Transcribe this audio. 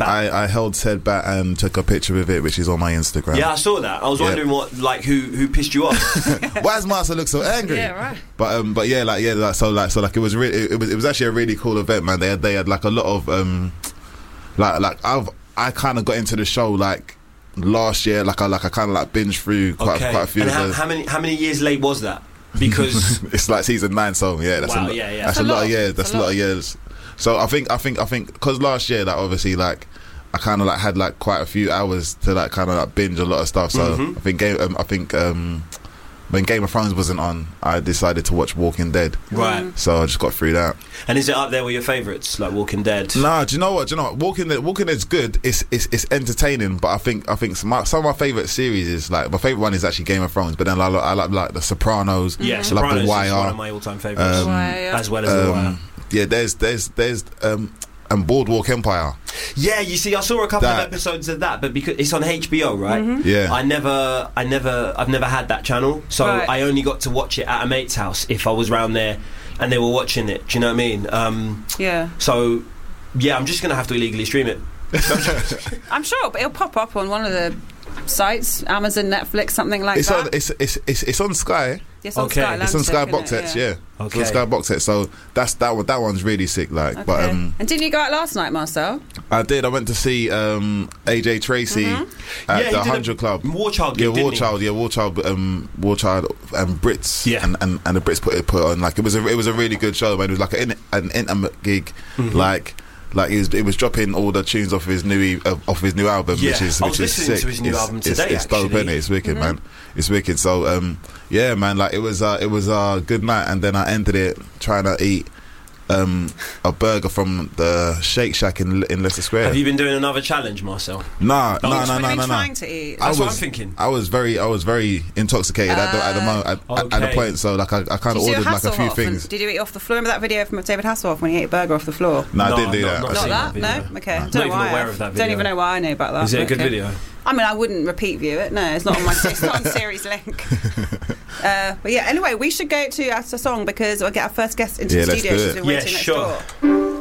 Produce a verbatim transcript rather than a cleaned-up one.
bat. I, I held said bat and took a picture with it, which is on my Instagram. Yeah, I saw that. I was Yeah. wondering what, like, who who pissed you off? Why does Marcel look so angry? Yeah, right. But um, but yeah, like yeah, like, so like so like it was really it, it was it was actually a really cool event, man. They had they had like a lot of um, like like I've I kind of got into the show like last year, like I like I kind of like binged through quite Okay. quite a few And of how, the. how many how many years late was that? Because It's like season nine, so yeah, that's Wow, a lot. yeah, yeah. That's It's a a lot lot. of years. It's That's a a lot lot. of years. So I think I think I think because last year, like obviously, like I kind of like had like quite a few hours to like kind of like binge a lot of stuff. So Mhm. I think game, um, I think um, when Game of Thrones wasn't on, I decided to watch Walking Dead. right. So I just got through that. And is it up there with your favourites, like Walking Dead? Nah, do you know what? Do you know what? Walking Dead, Walking Dead's good. It's it's it's entertaining, but I think I think some, my, some of my favorite series is like my favorite one is actually Game of Thrones. But then I like I like, like The Sopranos. Yeah, I love Sopranos The is one Wire. of my all-time favourites, Um, Wire. as well as The Wire. Um, yeah, there's there's there's um and Boardwalk Empire. Yeah, you see, I saw a couple That- of episodes of that, but because it's on H B O, right? Yeah. I never, I never, I've never had that channel, so Right. I only got to watch it at a mate's house if I was round there and they were watching it. Do you know what I mean? Um, Yeah. so, yeah, I'm just gonna have to illegally stream it. I'm sure it'll pop up on one of the sites, Amazon, Netflix, something like It's that. on it's, it's it's it's on Sky. Yes, on Okay. Sky It's on Atlantic, Sky isn't box it? sets. Yeah. It's Okay. on Sky box set. So that's that one. That one's really sick. Like, Okay. but um, and didn't you go out last night, Marcel? I did. I went to see um A J Tracy Mm-hmm. at Yeah, he the did a Hundred Club. War Child Yeah, gig, didn't War he? Child. Yeah, War Child. Um, War Child and Brits. Yeah. and, and and the Brits put it put it on. Like it was a it was a really good show, man. It was like an, an intimate gig. Mm-hmm. Like. Like he was, it was dropping all the tunes off his new e- uh, off his new album, Yeah, which is I which was is listening sick. to his new it's, album it's, today, It's dope, actually. innit? It's wicked, Mm-hmm. man. It's wicked. So, um, yeah, man. Like it was, uh, it was a good night, and then I ended it trying to eat um, a burger from the Shake Shack in in Leicester Square. Have you been doing another challenge, Marcel? Nah, Oh, no, it's no, What no, are you no, no. trying to eat? I That's was, what I'm thinking. I was very, I was very intoxicated at the at the moment at, at, at the Okay. point. So like I, I kind of Did you do ordered like a few Hasselhoff? things. And did you eat off the floor? Remember that video from David Hasselhoff when he ate a burger off the floor? No, I No, didn't do no, that. not I Not seen that? that video. No? Okay. Not Don't know even why aware I- of that Don't video. even know why I know about that. Is it a good Okay. video? I mean, I wouldn't repeat view it. No, it's not on my it's not on series link. Uh, but yeah, anyway, we should go to our song because we'll get our first guest into Yeah, the let's studio. do She's it. been Yeah, waiting next sure. door.